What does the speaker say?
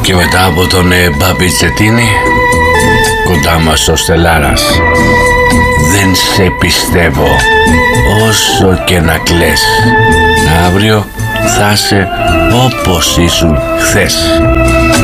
Και μετά από τον Μπαμπιτσετίνη, κοντά μας ο Στελάρας. Δεν σε πιστεύω, όσο και να κλαις. Αύριο θα είσαι όπως ήσουν χθες.